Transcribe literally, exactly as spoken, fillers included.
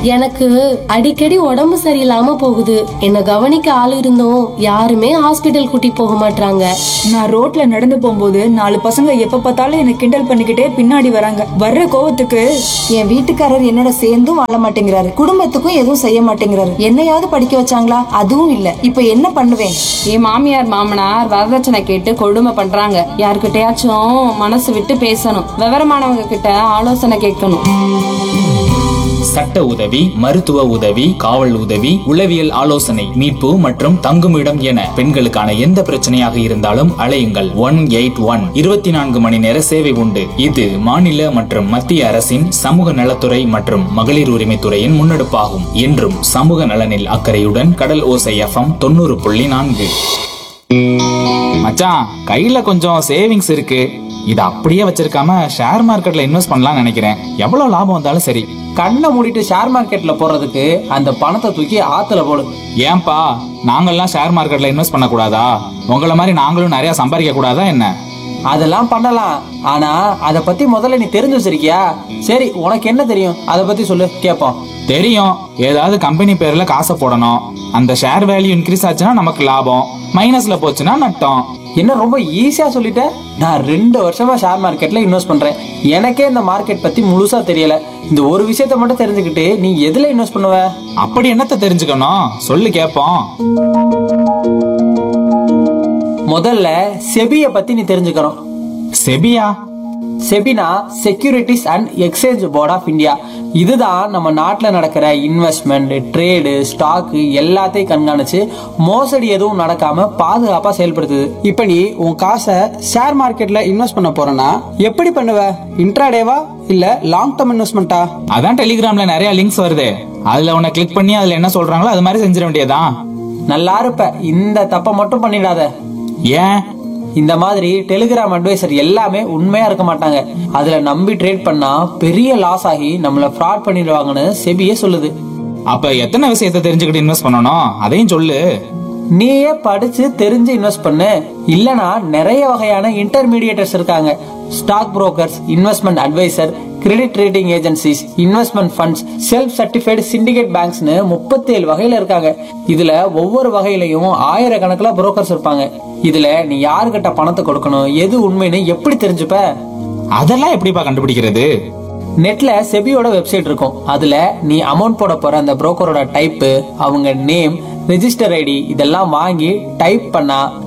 எனக்கு அடிக்கடி உடம்பு சரியில்லாம போகுது. என்ன கவனிக்க ஆள் இருந்தும் யாருமே ஹாஸ்பிட்டல் கூட்டி போக மாட்டாங்க. நான் ரோட்ல நடந்து போகும்போது நாலு பசங்க எப்ப பார்த்தாலும் என்ன கிண்டல் பண்ணிக்கிட்டே பின்னாடி வராங்க. வர்ற கோவத்துக்கு என் வீட்டுக்காரர் என்னோட சேர்ந்தும் வாழ மாட்டேங்கிறாரு, குடும்பத்துக்கும் எதுவும் செய்ய மாட்டேங்கிறாரு. என்னையாவது படிக்க வச்சாங்களா? அதுவும் இல்ல. இப்ப என்ன பண்ணுவேன்? என் மாமியார் மாமனார் வரதட்சணை கேட்டு கொடுமை பண்றாங்க. யார்கிட்டயாச்சும் மனசு விட்டு பேசணும். விவரமானவங்க கிட்ட ஆலோசனை கேட்கணும். சட்ட உதவி, மருத்துவ உதவி, காவல் உதவி, உளவியல் ஆலோசனை, மீட்பு மற்றும் தங்குமிடம் என பெண்களுக்கான எந்த பிரச்சனையாக இருந்தாலும் அழையுங்கள். ஒன் எயிட் ஒன் இருபத்தி நான்கு மணி நேர சேவை உண்டு. இது மாநில மற்றும் மத்திய அரசின் சமூக நலத்துறை மற்றும் மகளிர் உரிமைத்துறையின் முன்னெடுப்பாகும். என்றும் சமூக நலனில் அக்கறையுடன் கடல் ஓசை எஃப்எம் தொண்ணூறு புள்ளி நான்கு. மச்சான், கையில கொஞ்சம் சேவிங்ஸ் இருக்கு. இத அப்படியே வச்சிருக்காம ஷேர் மார்க்கெட்ல இன்வெஸ்ட் பண்ணலாம் நினைக்கிறேன். எவ்வளவு லாபம் வந்தாலும் சரி. கண்ணை மூடிட்டு ஷேர் மார்க்கெட்ல போறதுக்கு அந்த பணத்தை தூக்கி ஆத்துல போடு. ஏன்பா, நாங்கெல்லாம் ஷேர் மார்க்கெட்ல இன்வெஸ்ட் பண்ண கூடாதா? உங்களை மாதிரி நாங்களும் நிறைய சம்பாதிக்க கூடாதா என்ன? அதெல்லாம் பண்ணலாம். ஆனா அத பத்தி முதல்ல நீ தெரிஞ்சு வச்சிருக்கியா? சரி, உனக்கு என்ன தெரியும் அத பத்தி சொல்லு, கேப்போம். தெரியும், ஏதாவது கம்பெனி பேர்ல காசை போடணும். அந்த ஷேர் வேல்யூ இன்க்ரீஸ் ஆச்சுன்னா நமக்கு லாபம், மைனஸ்ல போச்சுன்னா நட்டம். என்ன ரொம்ப ஈஸியா சொல்லிட்ட? நான் ரெண்டு வருஷமா ஷேர் மார்க்கெட்ல இன்வெஸ்ட் பண்றேன். எனக்கே இந்த மார்க்கெட் பத்தி முழுசா தெரியல. இந்த ஒரு விஷயத்த மட்டும் தெரிஞ்சுக்கிட்டு நீ எதுல இன்வெஸ்ட் பண்ணுவ? அப்படி என்னத்த தெரிஞ்சுக்கணும், சொல்லு கேப்போம். முதல்ல செபிய பத்தி நீ தெரிஞ்சுக்கணும். Sepia? Sebina securities and exchange board of India. இதுதான் நம்ம நாட்டுல நடக்கிற இன்வெஸ்ட்மெண்ட், ட்ரேடு, ஸ்டாக் எல்லாத்தையும் கண்காணிச்சு மோசடி எதுவும் நடக்காம பாதுகாப்பா செயல்படுத்துது. இப்ப நீ உன் காசை ஷேர் மார்க்கெட்ல இன்வெஸ்ட் பண்ண போறனா எப்படி பண்ணுவ? இன்ட்ராடேவா இல்ல லாங் டர்ம் இன்வெஸ்ட்மெண்டா? அதான் டெலிகிராம்ல நிறைய லிங்க்ஸ் வருது. அதுல உன்னை கிளிக் பண்ணி அதுல என்ன சொல்றாங்களோ அது மாதிரி செஞ்சிட வேண்டியதான். நல்லா இருப்ப. இந்த தப்ப மட்டும் பண்ணிடாத. ஏன்? இந்த மாதிரி டெலிகிராம் அட்வைசர் எல்லாமே உண்மையா இருக்க மாட்டாங்க. அதுல நம்பி ட்ரேட் பண்ணா பெரிய லாஸ் ஆகி நம்மள ஃப்ராட் பண்ணிடுவாங்கன்னு செபியே சொல்லுது. அப்ப எத்தனை விஷயத்தை தெரிஞ்சுக்கிட்டு இன்வெஸ்ட் பண்ணணும் அதையும் சொல்லு. நீயே படிச்சு தெரிஞ்சு இன்வெஸ்ட் பண்ணு. இல்லனா நிறைய வகையான இன்டர்மீடியேட்டர்ஸ் இருக்காங்க. Stock brokers, investment advisor, credit rating agencies, investment funds, self certified syndicate பேங்க்ஸ்னு முப்பத்தி ஏழு வகையில இருக்காங்க. இதுல ஒவ்வொரு வகையிலையும் ஆயிரக்கணக்குல புரோக்கர்ஸ் இருப்பாங்க. இதுல நீ யாருக்கிட்ட பணத்தை கொடுக்கணும், எது உண்மைன்னு எப்படி தெரிஞ்சுப்ப? அதெல்லாம் எப்படிப்பா கண்டுபிடிக்கிறது? நெட்ல செபியோட வெப்சைட் இருக்கும். அதுல நீ அமௌண்ட் போட போற அந்த புரோக்கரோட டைப், அவங்க நேம், ரெஜிஸ்டர் ஐடி இதெல்லாம் வாங்கி டைப் பண்ணா